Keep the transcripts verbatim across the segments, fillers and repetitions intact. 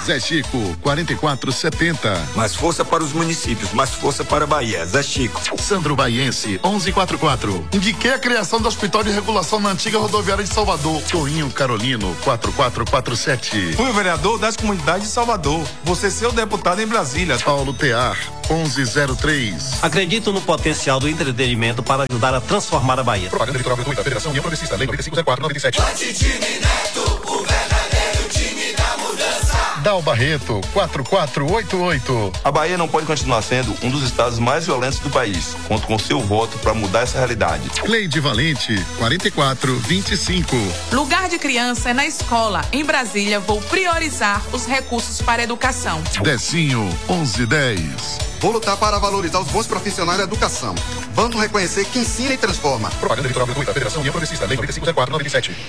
Zé Chico, quarenta e quatro setenta. Mais força para os municípios, mais força para a Bahia. Zé Chico. Sandro Baiense, onze quarenta e quatro. Indiquei a criação do Hospital de Regulação na antiga rodoviária de Salvador. Toinho Carolino, quatro quatro quatro sete. Fui o vereador das comunidades de Salvador. Você seu deputado em Brasília. Paulo Tear, onze zero três. Acredito no potencial do entretenimento para ajudar a transformar a Bahia. Propaganda eleitoral gratuita, Federação União Progressista, Lei noventa e cinco zero quatro noventa e sete. Time Neto, o verdadeiro time da mudança. Dal Barreto, quatro quatro oito oito. A Bahia não pode continuar sendo um dos estados mais violentos do país. Conto com seu voto para mudar essa realidade. Cleide Valente, quarenta e quatro vinte e cinco. Lugar de criança é na escola. Em Brasília, vou priorizar os recursos para a educação. Decinho, onze dez. Vou lutar para valorizar os bons profissionais da educação. Vamos reconhecer quem ensina e transforma. Propaganda eleitoral gratuita, Federação União Progressista, Lei noventa e cinco zero quatro noventa e sete.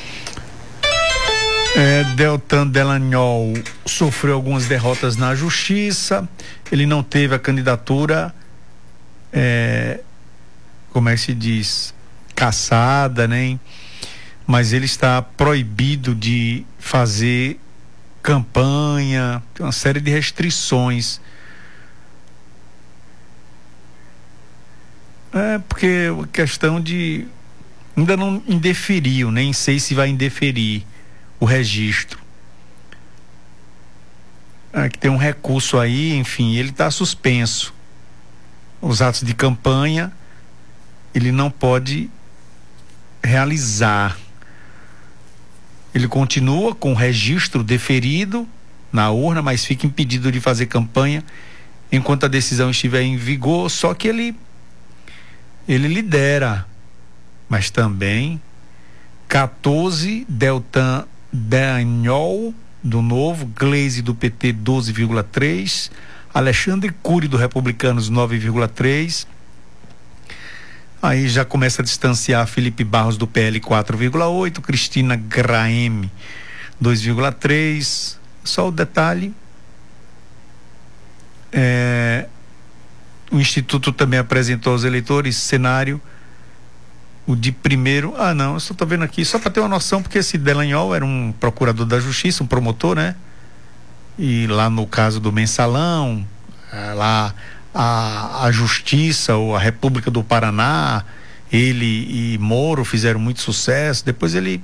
É, Deltan Delagnol sofreu algumas derrotas na justiça. Ele não teve a candidatura, é, como é que se diz, cassada, né? Mas ele está proibido de fazer campanha, tem uma série de restrições. É porque questão de ainda não indeferiu, nem sei se vai indeferir o registro. É que tem um recurso aí, enfim, ele está suspenso. Os atos de campanha ele não pode realizar. Ele continua com o registro deferido na urna, mas fica impedido de fazer campanha enquanto a decisão estiver em vigor, só que ele ele lidera, mas também quatorze, Deltan Delagnol do Novo, Gleisi do P T doze vírgula três, Alexandre Cury do Republicanos nove vírgula três. Aí já começa a distanciar Felipe Barros do P L quatro vírgula oito, Cristina Graeme dois vírgula três. Só o detalhe, é, o Instituto também apresentou aos eleitores cenário, o de primeiro, ah não, eu só tô vendo aqui, só para ter uma noção, porque esse Delagnol era um procurador da justiça, um promotor, né? E lá no caso do Mensalão, lá a, a Justiça ou a República do Paraná, ele e Moro fizeram muito sucesso. Depois ele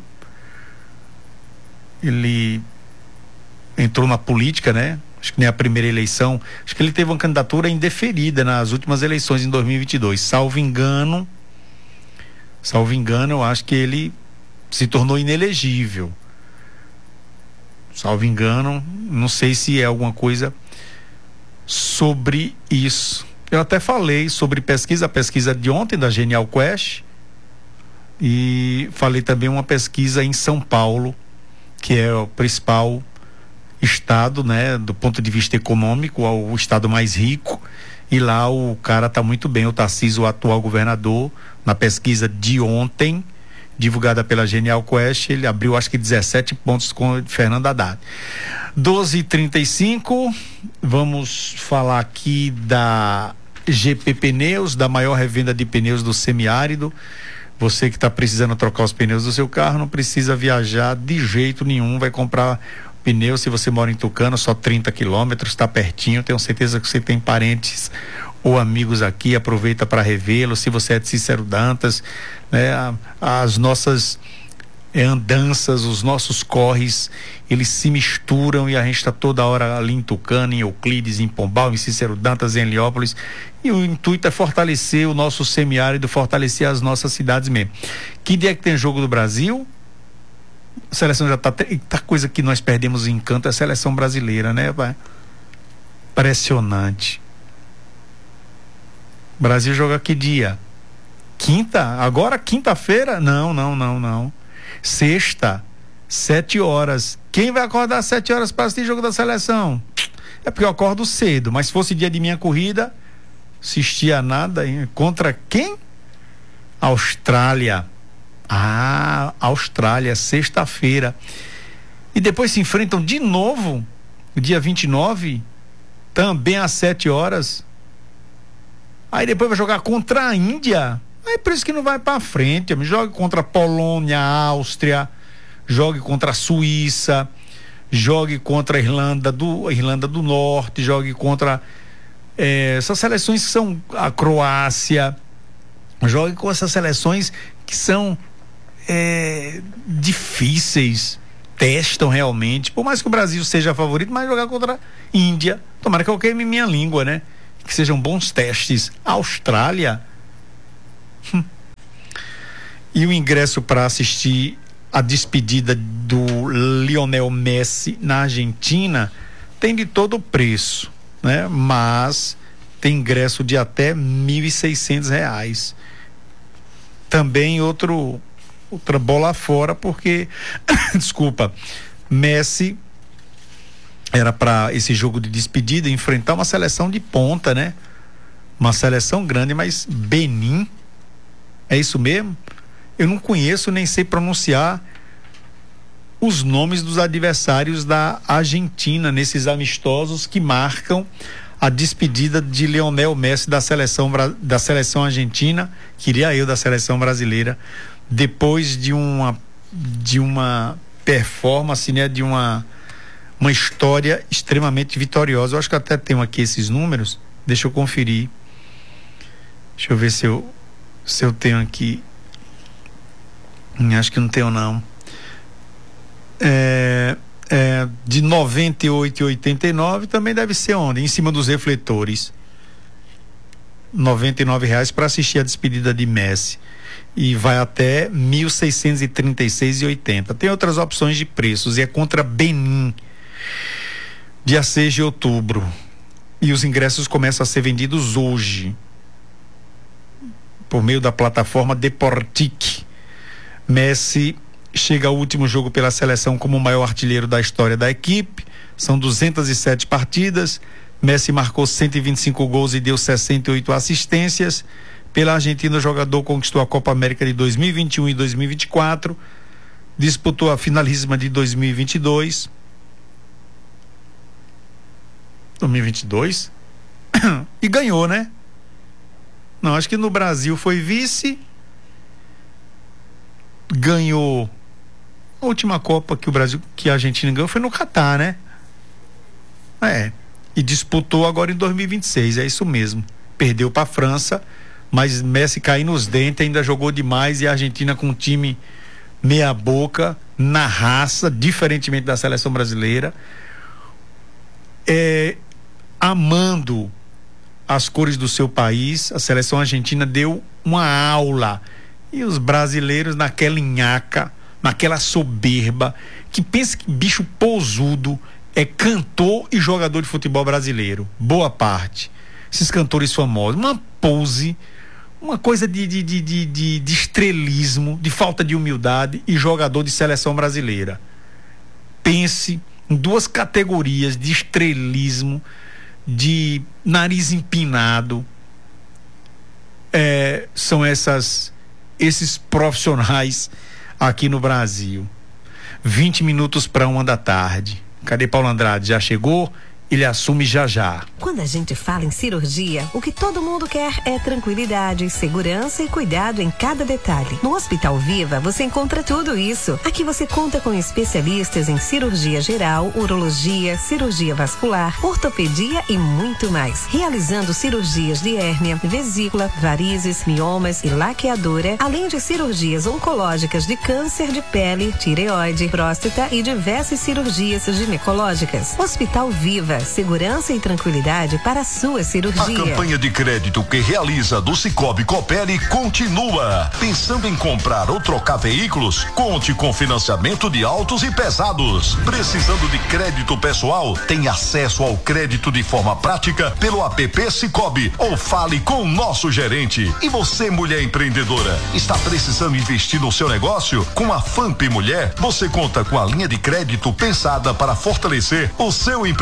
ele entrou na política, né? Acho que nem a primeira eleição, acho que ele teve uma candidatura indeferida nas últimas eleições em dois mil e vinte e dois, salvo engano salvo engano eu acho que ele se tornou inelegível, salvo engano, não sei se é alguma coisa sobre isso. Eu até falei sobre pesquisa, a pesquisa de ontem da Genial Quest, e falei também uma pesquisa em São Paulo, que é o principal estado, né, do ponto de vista econômico, o estado mais rico, e lá o cara tá muito bem, o Tarcísio, o atual governador, na pesquisa de ontem, divulgada pela Genial Quest, ele abriu acho que dezessete pontos com Fernando Haddad. doze e trinta e cinco, vamos falar aqui da G P Pneus, da maior revenda de pneus do semiárido. Você que está precisando trocar os pneus do seu carro, não precisa viajar de jeito nenhum, vai comprar pneu. Se você mora em Tucano, só trinta quilômetros, está pertinho, tenho certeza que você tem parentes ou amigos aqui, aproveita para revê-lo. Se você é de Cícero Dantas, né, as nossas é, andanças, os nossos corres, eles se misturam e a gente está toda hora ali em Tucano, em Euclides, em Pombal, em Cícero Dantas, em Heliópolis, e o intuito é fortalecer o nosso semiárido, fortalecer as nossas cidades mesmo. Que dia que tem jogo do Brasil? A seleção já tá, tá coisa que nós perdemos o encanto, é a seleção brasileira, né, pai? Impressionante. Brasil joga que dia? Quinta? Agora quinta-feira? Não, não, não, não. Sexta, sete horas. Quem vai acordar às sete horas para assistir jogo da seleção? É porque eu acordo cedo, mas se fosse dia de minha corrida, assistia nada. Hein? Contra quem? Austrália. Ah, Austrália, sexta-feira. E depois se enfrentam de novo, dia vinte e nove, também às sete horas. Aí depois vai jogar contra a Índia. Aí por isso que não vai pra frente. Jogue contra a Polônia, a Áustria, jogue contra a Suíça, jogue contra a Irlanda do, a Irlanda do Norte, jogue contra é, essas seleções que são a Croácia, jogue com essas seleções que são é, difíceis, testam realmente, por mais que o Brasil seja favorito, mas jogar contra a Índia, tomara que eu queime minha língua, né? Que sejam bons testes. Austrália hum. E o ingresso para assistir a despedida do Lionel Messi na Argentina tem de todo o preço, né? Mas tem ingresso de até mil e seiscentos reais. Também outro outra bola fora, porque desculpa, Messi era para esse jogo de despedida enfrentar uma seleção de ponta, né? Uma seleção grande, mas Benin, é isso mesmo? Eu não conheço nem sei pronunciar os nomes dos adversários da Argentina nesses amistosos que marcam a despedida de Lionel Messi da seleção, da seleção argentina, queria eu da seleção brasileira, depois de uma de uma performance, né, de uma uma história extremamente vitoriosa. Eu acho que até tenho aqui esses números, deixa eu conferir, deixa eu ver se eu se eu tenho aqui. Acho que não tenho não. É, é, de noventa e oito e oitenta e nove também deve ser onde? Em cima dos refletores. noventa e nove reais para assistir a despedida de Messi. E vai até mil seiscentos e trinta e seis reais e oitenta centavos. Tem outras opções de preços e é contra Benin. Dia seis de outubro. E os ingressos começam a ser vendidos hoje. Por meio da plataforma Deportic. Messi chega ao último jogo pela seleção como o maior artilheiro da história da equipe. São duzentas e sete partidas. Messi marcou cento e vinte e cinco gols e deu sessenta e oito assistências. Pela Argentina, o jogador conquistou a Copa América de dois mil e vinte e um e dois mil e vinte e quatro. Disputou a finalíssima de dois mil e vinte e dois. dois mil e vinte e dois? E ganhou, né? Não, acho que no Brasil foi vice. Ganhou a última Copa que o Brasil, que a Argentina ganhou foi no Catar, né? É. E disputou agora em dois mil e vinte e seis, é isso mesmo. Perdeu para a França, mas Messi caiu nos dentes, ainda jogou demais, e a Argentina com um time meia boca, na raça, diferentemente da seleção brasileira, é, amando as cores do seu país. A seleção argentina deu uma aula. E os brasileiros naquela nhaca, naquela soberba, que pensa que bicho pousudo é cantor e jogador de futebol brasileiro. Boa parte. Esses cantores famosos. Uma pose, uma coisa de, de, de, de, de, de estrelismo, de falta de humildade, e jogador de seleção brasileira. Pense em duas categorias de estrelismo, de nariz empinado. É, são essas... esses profissionais aqui no Brasil. vinte minutos para uma da tarde. Cadê Paulo Andrade? Já chegou? Ele assume já já. Quando a gente fala em cirurgia, o que todo mundo quer é tranquilidade, segurança e cuidado em cada detalhe. No Hospital Viva você encontra tudo isso. Aqui você conta com especialistas em cirurgia geral, urologia, cirurgia vascular, ortopedia e muito mais. Realizando cirurgias de hérnia, vesícula, varizes, miomas e laqueadura, além de cirurgias oncológicas de câncer de pele, tireoide, próstata e diversas cirurgias ginecológicas. Hospital Viva, segurança e tranquilidade para a sua cirurgia. A campanha de crédito que realiza do Sicoob Coopere continua. Pensando em comprar ou trocar veículos? Conte com financiamento de autos e pesados. Precisando de crédito pessoal? Tem acesso ao crédito de forma prática pelo app Sicoob ou fale com o nosso gerente. E você, mulher empreendedora, está precisando investir no seu negócio? Com a Famp Mulher, você conta com a linha de crédito pensada para fortalecer o seu empreendimento.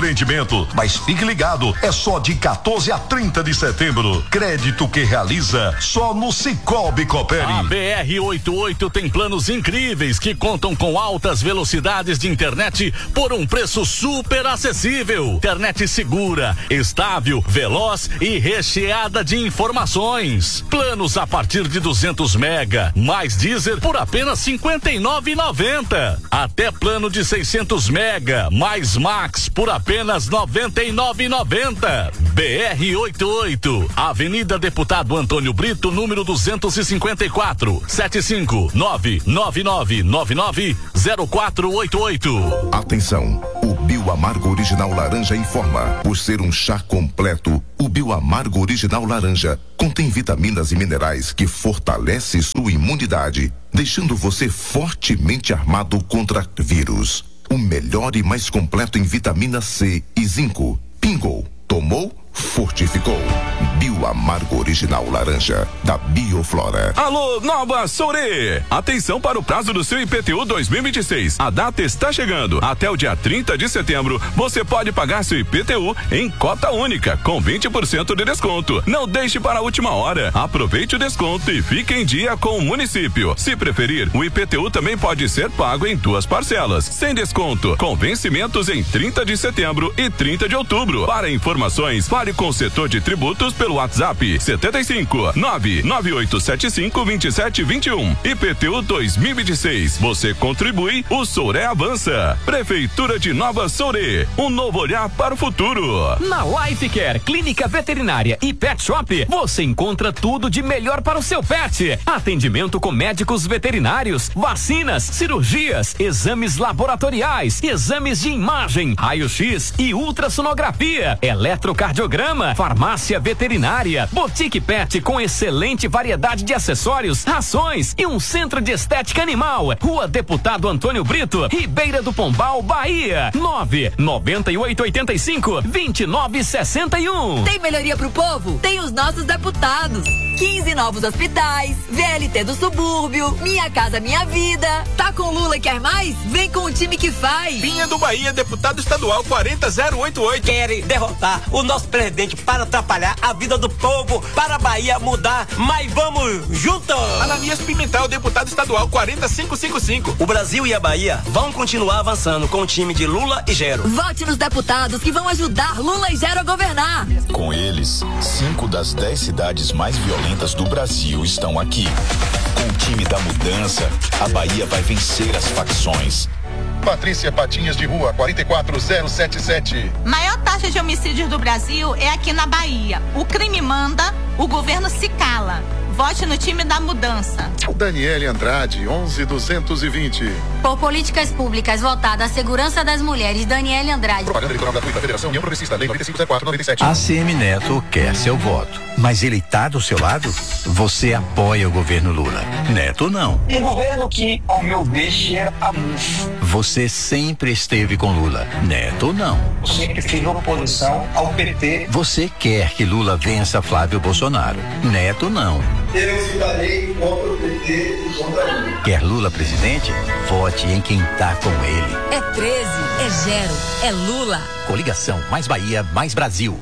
cento. Mas fique ligado, é só de quatorze a trinta de setembro. Crédito que realiza só no Cicobi Cooperi. A B R oitenta e oito tem planos incríveis que contam com altas velocidades de internet por um preço super acessível. Internet segura, estável, veloz e recheada de informações. Planos a partir de duzentos mega, mais Deezer por apenas cinquenta e nove reais e noventa centavos. Até plano de seiscentos mega, mais Max por apenas noventa e nove reais e noventa centavos. B R oitenta e oito, Avenida Deputado Antônio Brito, número duzentos e cinquenta e quatro, sete cinco nove nove nove nove nove zero quatro oito oito. Atenção, o Bioamargo Original Laranja informa, por ser um chá completo, o Bioamargo Original Laranja contém vitaminas e minerais que fortalecem sua imunidade, deixando você fortemente armado contra vírus. O melhor e mais completo em vitamina C e zinco. Pingou, tomou, fortificou. Bioamargo Original Laranja, da Bioflora. Alô, Nova Soure! Atenção para o prazo do seu I P T U dois mil e vinte e seis. A data está chegando. Até o dia trinta de setembro, você pode pagar seu I P T U em cota única, com vinte por cento de desconto. Não deixe para a última hora. Aproveite o desconto e fique em dia com o município. Se preferir, o I P T U também pode ser pago em duas parcelas, sem desconto, com vencimentos em trinta de setembro e trinta de outubro. Para informações, fale com o setor de tributos pelo WhatsApp setenta e cinco nove nove oito sete cinco vinte e sete vinte e um. I P T U dois mil e vinte e seis. Você contribui, o Soure avança. Prefeitura de Nova Soure, um novo olhar para o futuro. Na Life Care, clínica veterinária e pet shop, você encontra tudo de melhor para o seu pet. Atendimento com médicos veterinários, vacinas, cirurgias, exames laboratoriais, exames de imagem, raio-x e ultrassonografia, eletrocardiograma, farmácia veterinária, boutique pet com excelente variedade de acessórios, rações e um centro de estética animal. Rua Deputado Antônio Brito, Ribeira do Pombal, Bahia. nove noventa e oito oitenta e cinco vinte e nove sessenta e um. Tem melhoria pro povo? Tem os nossos deputados. quinze novos hospitais, V L T do subúrbio, Minha Casa Minha Vida. Tá com Lula e quer mais? Vem com o time que faz. Pinha do Bahia, deputado estadual quarenta zero oitenta e oito. Querem derrotar o nosso presidente para atrapalhar a vida do povo, para a Bahia mudar, mas vamos juntos. Ananias Pimentel, deputado estadual quarenta cinco cinquenta e cinco. O Brasil e a Bahia vão continuar avançando com o time de Lula e Gero. Vote nos deputados que vão ajudar Lula e Gero a governar. Com eles, cinco das dez cidades mais violentas do Brasil estão aqui. Com o time da mudança, a Bahia vai vencer as facções. Patrícia Patinhas de Rua, quarenta e quatro zero setenta e sete. Maior taxa de homicídios do Brasil é aqui na Bahia. O crime manda, o governo se cala. Vote no time da mudança. Daniele Andrade, onze duzentos e vinte. Por políticas públicas voltadas à segurança das mulheres, Daniele Andrade. Propaganda eleitoral gratuita, Federação União Progressista, Lei noventa e cinco zero quatro noventa e sete. A C M Neto quer seu voto, mas ele tá do seu lado? Você apoia o governo Lula. Neto não. Um governo que, ao meu ver, cheira a mufo. Você sempre esteve com Lula. Neto não. Eu sempre fiz oposição ao P T. Você quer que Lula vença Flávio Bolsonaro. Neto não. Eu ficarei contra o P T e contra Lula. Quer Lula presidente? Vote em quem tá com ele. É treze, é Gero, é Lula. Coligação Mais Bahia, Mais Brasil.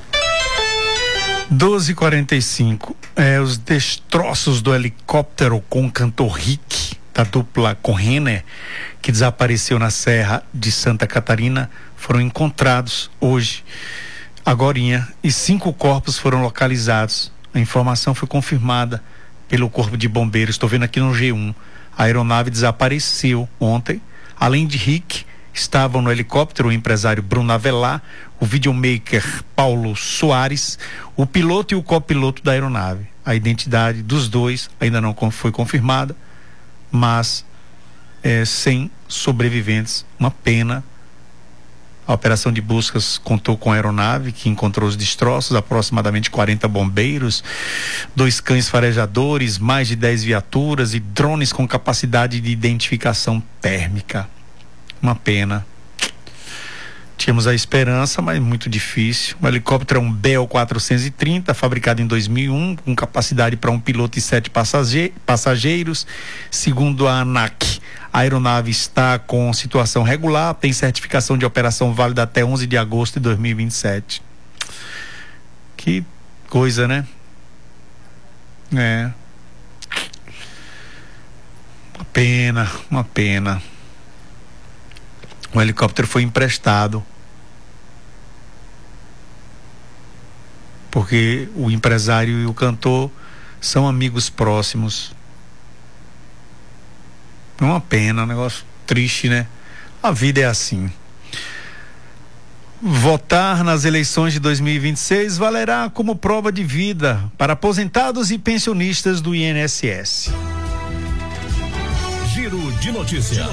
doze e quarenta e cinco. É, os destroços do helicóptero com o cantor Rick, da dupla com Renner, que desapareceu na Serra de Santa Catarina, foram encontrados hoje, agorinha, e cinco corpos foram localizados. A informação foi confirmada pelo Corpo de Bombeiros. Estou vendo aqui no G um. A aeronave desapareceu ontem. Além de Rick, estavam no helicóptero o empresário Bruno Avelar, o videomaker Paulo Soares, o piloto e o copiloto da aeronave. A identidade dos dois ainda não foi confirmada, mas é, sem sobreviventes. Uma pena. A operação de buscas contou com a aeronave que encontrou os destroços, aproximadamente quarenta bombeiros, dois cães farejadores, mais de dez viaturas e drones com capacidade de identificação térmica. Uma pena. Tínhamos a esperança, mas muito difícil. O helicóptero é um Bell quatrocentos e trinta, fabricado em dois mil e um, com capacidade para um piloto e sete passageiros. Segundo a ANAC, a aeronave está com situação regular, tem certificação de operação válida até onze de agosto de dois mil e vinte e sete. Que coisa, né? É. Uma pena, uma pena. O helicóptero foi emprestado porque o empresário e o cantor são amigos próximos. É uma pena, um negócio triste, né? A vida é assim. Votar nas eleições de dois mil e vinte e seis valerá como prova de vida para aposentados e pensionistas do I N S S. Giro de notícias.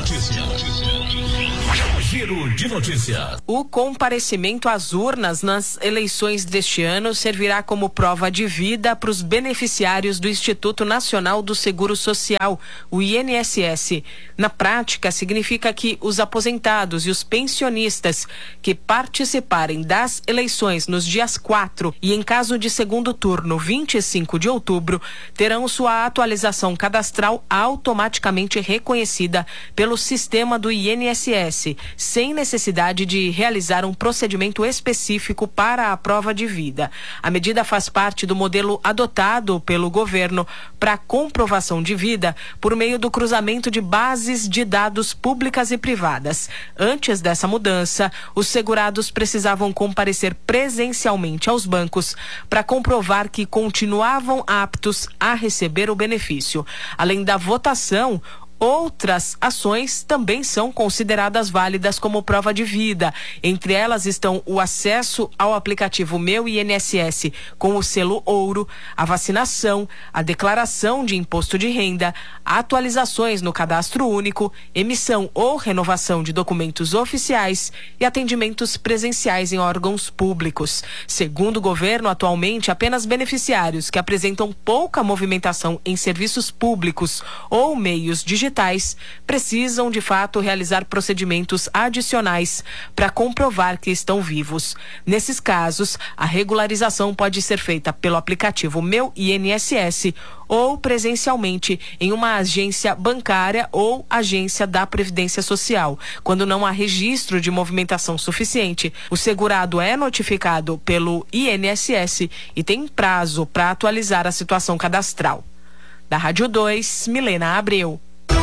Giro de notícias. O comparecimento às urnas nas eleições deste ano servirá como prova de vida para os beneficiários do Instituto Nacional do Seguro Social, o I N S S. Na prática, significa que os aposentados e os pensionistas que participarem das eleições nos dias quatro e, em caso de segundo turno, vinte e cinco de outubro, terão sua atualização cadastral automaticamente reconhecida pelo sistema do I N S S, sem necessidade de realizar um procedimento específico para a prova de vida. A medida faz parte do modelo adotado pelo governo para comprovação de vida por meio do cruzamento de bases de dados públicas e privadas. Antes dessa mudança, os segurados precisavam comparecer presencialmente aos bancos para comprovar que continuavam aptos a receber o benefício. Além da votação, outras ações também são consideradas válidas como prova de vida. Entre elas estão o acesso ao aplicativo Meu I N S S com o selo ouro, a vacinação, a declaração de imposto de renda, atualizações no cadastro único, emissão ou renovação de documentos oficiais e atendimentos presenciais em órgãos públicos. Segundo o governo, atualmente apenas beneficiários que apresentam pouca movimentação em serviços públicos ou meios digitais precisam de fato realizar procedimentos adicionais para comprovar que estão vivos. Nesses casos, a regularização pode ser feita pelo aplicativo Meu I N S S ou presencialmente em uma agência bancária ou agência da Previdência Social. Quando não há registro de movimentação suficiente, o segurado é notificado pelo I N S S e tem prazo para atualizar a situação cadastral. Da Rádio dois, Milena Abreu.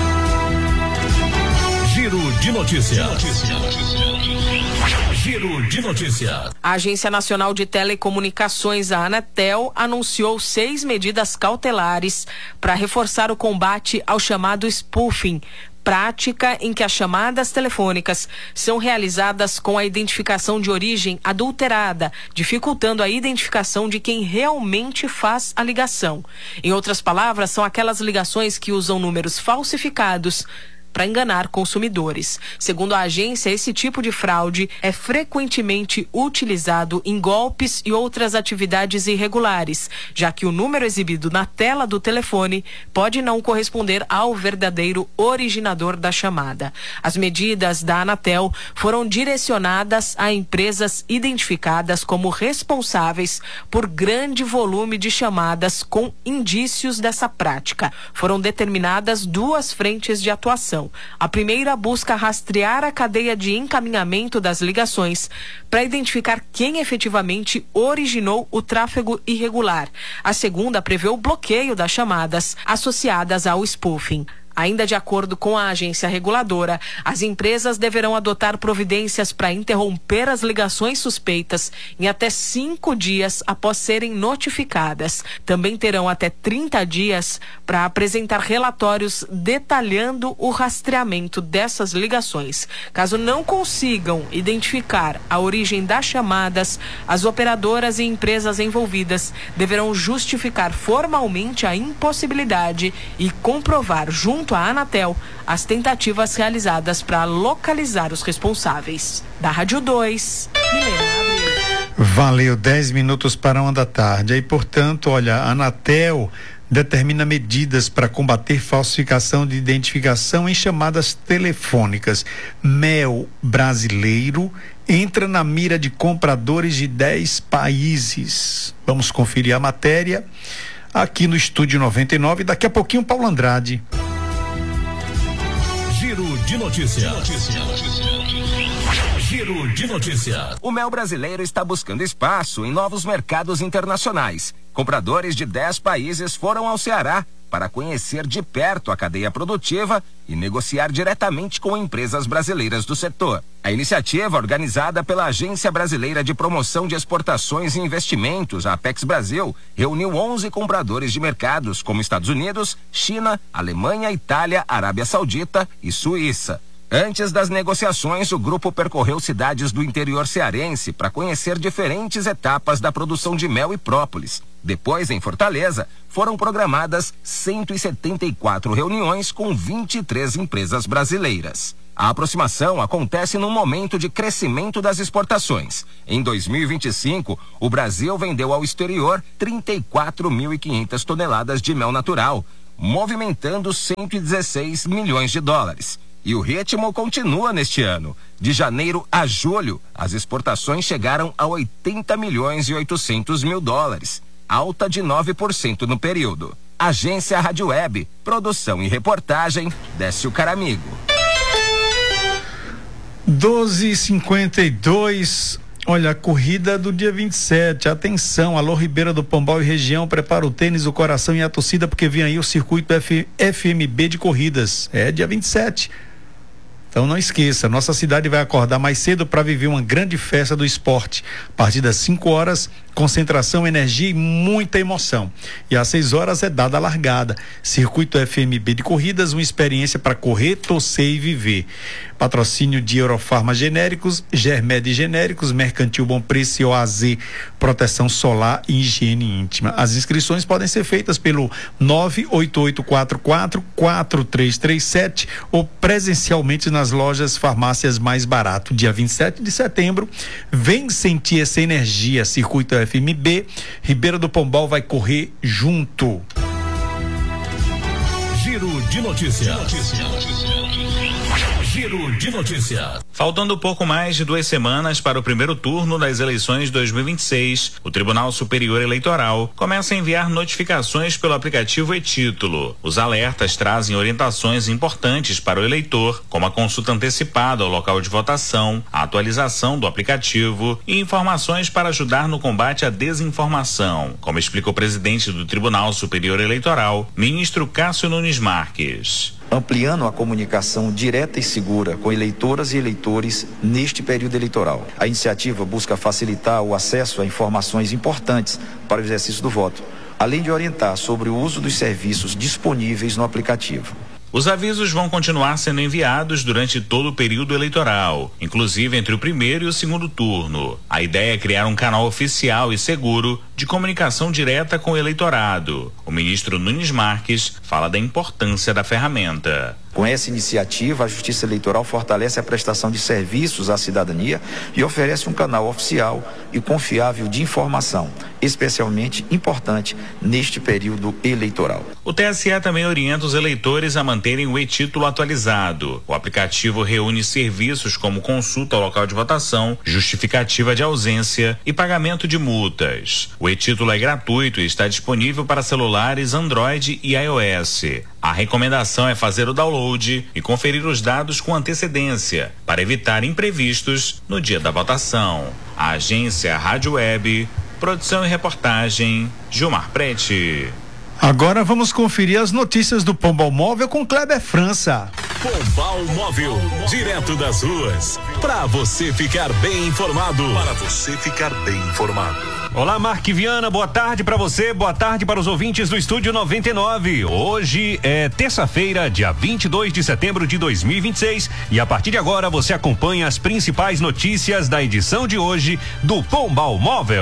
Giro de notícias. Giro de notícias. A Agência Nacional de Telecomunicações, a Anatel, anunciou seis medidas cautelares para reforçar o combate ao chamado spoofing, prática em que as chamadas telefônicas são realizadas com a identificação de origem adulterada, dificultando a identificação de quem realmente faz a ligação. Em outras palavras, são aquelas ligações que usam números falsificados para enganar consumidores. Segundo a agência, esse tipo de fraude é frequentemente utilizado em golpes e outras atividades irregulares, já que o número exibido na tela do telefone pode não corresponder ao verdadeiro originador da chamada. As medidas da Anatel foram direcionadas a empresas identificadas como responsáveis por grande volume de chamadas com indícios dessa prática. Foram determinadas duas frentes de atuação. A primeira busca rastrear a cadeia de encaminhamento das ligações para identificar quem efetivamente originou o tráfego irregular. A segunda prevê o bloqueio das chamadas associadas ao spoofing. Ainda de acordo com a agência reguladora, as empresas deverão adotar providências para interromper as ligações suspeitas em até cinco dias após serem notificadas. Também terão até trinta dias para apresentar relatórios detalhando o rastreamento dessas ligações. Caso não consigam identificar a origem das chamadas, as operadoras e empresas envolvidas deverão justificar formalmente a impossibilidade e comprovar junto à Anatel as tentativas realizadas para localizar os responsáveis. Da Rádio dois, Milena Abreu. Valeu, dez minutos para uma da tarde. Aí, portanto, olha, a Anatel determina medidas para combater falsificação de identificação em chamadas telefônicas. Mel brasileiro entra na mira de compradores de dez países. Vamos conferir a matéria aqui no Estúdio noventa e nove. Daqui a pouquinho, Paulo Andrade. Giro de notícias. Giro de notícias. O mel brasileiro está buscando espaço em novos mercados internacionais. Compradores de dez países foram ao Ceará para conhecer de perto a cadeia produtiva e negociar diretamente com empresas brasileiras do setor. A iniciativa, organizada pela Agência Brasileira de Promoção de Exportações e Investimentos, a Apex Brasil, reuniu onze compradores de mercados como Estados Unidos, China, Alemanha, Itália, Arábia Saudita e Suíça. Antes das negociações, o grupo percorreu cidades do interior cearense para conhecer diferentes etapas da produção de mel e própolis. Depois, em Fortaleza, foram programadas cento e setenta e quatro reuniões com vinte e três empresas brasileiras. A aproximação acontece num momento de crescimento das exportações. Em dois mil e vinte e cinco, o Brasil vendeu ao exterior trinta e quatro mil e quinhentas toneladas de mel natural, movimentando cento e dezesseis milhões de dólares. E o ritmo continua neste ano. De janeiro a julho, as exportações chegaram a oitenta milhões e oitocentos mil dólares, alta de nove por cento no período. Agência Rádio Web, produção e reportagem, Décio Caramigo. doze e cinquenta e dois. Olha, a corrida do dia vinte e sete. Atenção, alô Ribeira do Pombal e região, prepara o tênis, o coração e a torcida, porque vem aí o circuito F, F M B de corridas. É dia vinte e sete. Então não esqueça, nossa cidade vai acordar mais cedo para viver uma grande festa do esporte. A partir das cinco horas, concentração, energia e muita emoção. E às seis horas é dada a largada. Circuito F M B de corridas, uma experiência para correr, torcer e viver. Patrocínio de Eurofarma Genéricos, Germed Genéricos, Mercantil Bom Preço e O A Z, Proteção Solar e Higiene Íntima. As inscrições podem ser feitas pelo nove oito oito quatro quatro quatro três três sete ou presencialmente nas lojas Farmácias Mais Barato. Dia vinte e sete de setembro, vem sentir essa energia. Circuito F M B, Ribeira do Pombal vai correr junto. Giro de notícias. Giro de notícias. Faltando pouco mais de duas semanas para o primeiro turno das eleições de dois mil e vinte e seis, o Tribunal Superior Eleitoral começa a enviar notificações pelo aplicativo e-Título. Os alertas trazem orientações importantes para o eleitor, como a consulta antecipada ao local de votação, a atualização do aplicativo e informações para ajudar no combate à desinformação, como explica o presidente do Tribunal Superior Eleitoral, ministro Cássio Nunes Marques. Ampliando a comunicação direta e segura com eleitoras e eleitores neste período eleitoral. A iniciativa busca facilitar o acesso a informações importantes para o exercício do voto, além de orientar sobre o uso dos serviços disponíveis no aplicativo. Os avisos vão continuar sendo enviados durante todo o período eleitoral, inclusive entre o primeiro e o segundo turno. A ideia é criar um canal oficial e seguro de comunicação direta com o eleitorado. O ministro Nunes Marques fala da importância da ferramenta. Com essa iniciativa, a Justiça Eleitoral fortalece a prestação de serviços à cidadania e oferece um canal oficial e confiável de informação, especialmente importante neste período eleitoral. O T S E também orienta os eleitores a manterem o e-Título atualizado. O aplicativo reúne serviços como consulta ao local de votação, justificativa de ausência e pagamento de multas. O e-Título é gratuito e está disponível para celulares Android e iOS. A recomendação é fazer o download e conferir os dados com antecedência, para evitar imprevistos no dia da votação. A agência Rádio Web, produção e reportagem, Gilmar Prete. Agora vamos conferir as notícias do Pombal Móvel com Kleber França. Pombal Móvel, direto das ruas, para você ficar bem informado. Para você ficar bem informado. Olá, Mark Viana, boa tarde para você, boa tarde para os ouvintes do Estúdio noventa e nove. Hoje é terça-feira, dia vinte e dois de setembro de dois mil e vinte e seis, e a partir de agora você acompanha as principais notícias da edição de hoje do Pombal Móvel.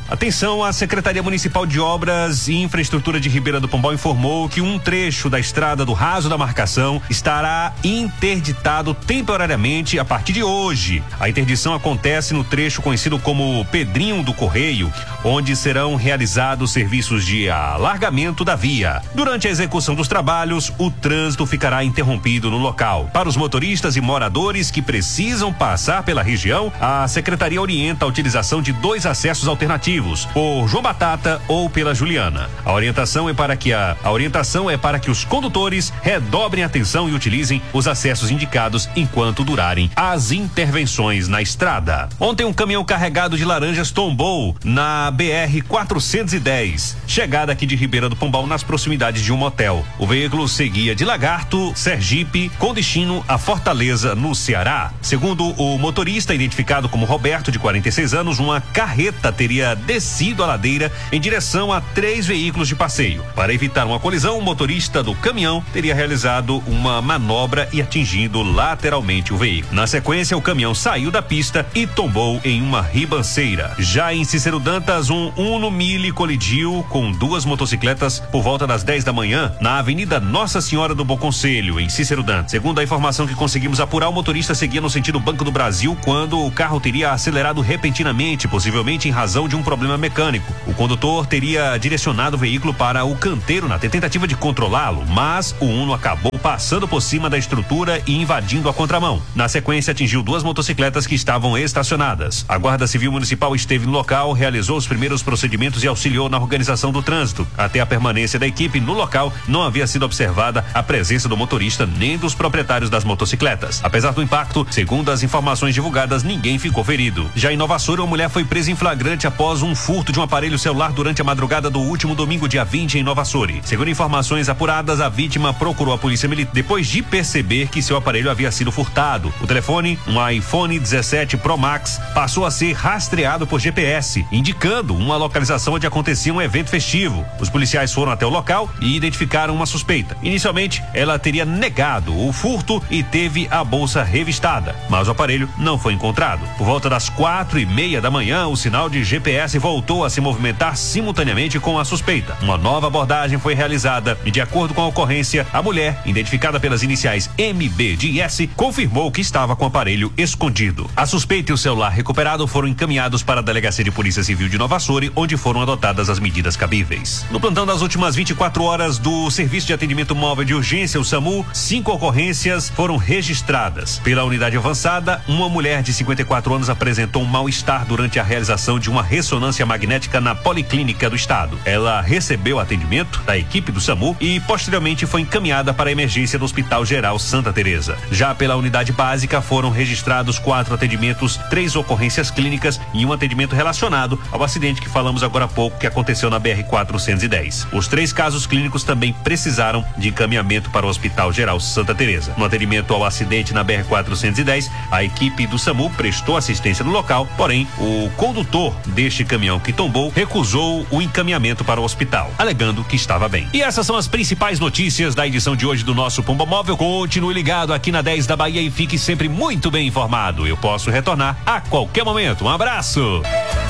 Atenção, a Secretaria Municipal de Obras e Infraestrutura de Ribeira do Pombal informou que um trecho da estrada do Raso da Marcação estará interditado temporariamente a partir de hoje. A interdição acontece no trecho conhecido como Pedrinho do Correio, onde serão realizados serviços de alargamento da via. Durante a execução dos trabalhos, o trânsito ficará interrompido no local. Para os motoristas e moradores que precisam passar pela região, a Secretaria orienta a utilização de dois acessos alternativos, por João Batata ou pela Juliana. A orientação é para que a, a orientação é para que os condutores redobrem a atenção e utilizem os acessos indicados enquanto durarem as intervenções na estrada. Ontem um caminhão carregado de laranjas tombou na B R quatrocentos e dez, chegada aqui de Ribeira do Pombal nas proximidades de um motel. O veículo seguia de Lagarto, Sergipe, com destino a Fortaleza, no Ceará. Segundo o motorista, identificado como Roberto, de quarenta e seis anos, uma carreta teria descido a ladeira em direção a três veículos de passeio. Para evitar uma colisão, o motorista do caminhão teria realizado uma manobra e atingindo lateralmente o veículo. Na sequência, o caminhão saiu da pista e tombou em uma ribanceira. Já em Cícero Dantas, um Uno Mille colidiu com duas motocicletas por volta das dez da manhã na Avenida Nossa Senhora do Bom Conselho, em Cícero Dantas. Segundo a informação que conseguimos apurar, o motorista seguia no sentido Banco do Brasil quando o carro teria acelerado repentinamente, possivelmente em razão de um problema mecânico. O condutor teria direcionado o veículo para o canteiro na tentativa de controlá-lo, mas o Uno acabou passando por cima da estrutura e invadindo a contramão. Na sequência, atingiu duas motocicletas que estavam estacionadas. A Guarda Civil Municipal esteve no local, realizou os primeiros procedimentos e auxiliou na organização do trânsito. Até a permanência da equipe no local, não havia sido observada a presença do motorista nem dos proprietários das motocicletas. Apesar do impacto, segundo as informações divulgadas, ninguém ficou ferido. Já em Nova Açores, uma mulher foi presa em flagrante após um furto de um aparelho celular durante a madrugada do último domingo, dia vinte, em Nova Açores. Segundo informações apuradas, a vítima procurou a polícia militar depois de perceber que seu aparelho havia sido furtado. O telefone, um iPhone dezessete Pro Max, passou a ser rastreado por G P S, indicando uma localização onde acontecia um evento festivo. Os policiais foram até o local e identificaram uma suspeita. Inicialmente, ela teria negado o furto e teve a bolsa revistada, mas o aparelho não foi encontrado. Por volta das quatro e meia da manhã, o sinal de G P S voltou a se movimentar simultaneamente com a suspeita. Uma nova abordagem foi realizada e, de acordo com a ocorrência, a mulher, identificada pelas iniciais M B de S, confirmou que estava com o aparelho escondido. A suspeita e o celular recuperado foram encaminhados para a Delegacia de Polícia Civil de Nova Açores, onde foram adotadas as medidas cabíveis. No plantão das últimas vinte e quatro horas do Serviço de Atendimento Móvel de Urgência, o SAMU, cinco ocorrências foram registradas. Pela unidade avançada, uma mulher de cinquenta e quatro anos apresentou um mal-estar durante a realização de uma ressonância magnética na Policlínica do Estado. Ela recebeu atendimento da equipe do SAMU e posteriormente foi encaminhada para a emergência do Hospital Geral Santa Teresa. Já pela unidade básica, foram registrados quatro atendimentos, três ocorrências clínicas e um atendimento relacionado ao acidente que falamos agora há pouco, que aconteceu na B R quatrocentos e dez. Os três casos clínicos também precisaram de encaminhamento para o Hospital Geral Santa Teresa. No atendimento ao acidente na B R quatrocentos e dez, a equipe do SAMU prestou assistência no local, porém o condutor deste caminhão que tombou recusou o encaminhamento para o hospital, alegando que estava bem. E essas são as principais notícias da edição de hoje do nosso Pomba Móvel. Continue ligado aqui na dez da Bahia e fique sempre muito bem informado. Eu posso retornar a qualquer momento. Um abraço!